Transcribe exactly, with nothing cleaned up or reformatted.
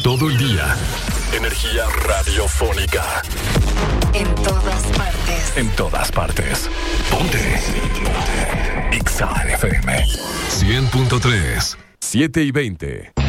Todo el día. Energía radiofónica. En todas partes. En todas partes. Ponte. Ponte. Exa F M. cien punto tres. siete y veinte.